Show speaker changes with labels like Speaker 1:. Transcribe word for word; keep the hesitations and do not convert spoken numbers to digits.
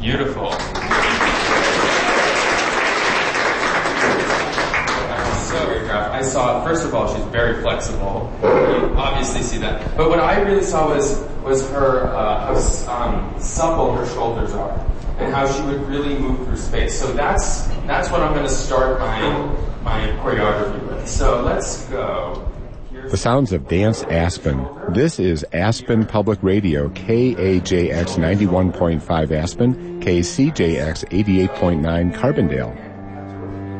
Speaker 1: Beautiful. I saw, first of all, she's very flexible. You obviously see that. But what I really saw was was her, uh, how um, supple her shoulders are, and how she would really move through space. So that's that's what I'm going to start my my choreography with. So let's go. Here's
Speaker 2: the sounds of Dance Aspen. This is Aspen Public Radio, K A J X ninety-one point five Aspen, K C J X eighty-eight point nine Carbondale.